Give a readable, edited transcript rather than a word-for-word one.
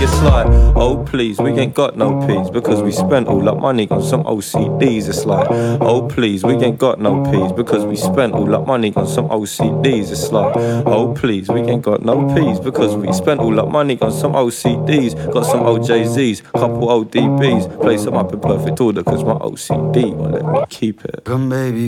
it's like, oh please, we ain't got no peas, because we spent all that money on some OCDs. It's like, oh please, we ain't got no peas, because we spent all that money on some OCDs. It's like, oh please, we ain't got no peas, because we spent all that money on some OCDs. Got some OJZs, couple ODBs, play some up in perfect order, cause my OCD won't let me keep it. Come baby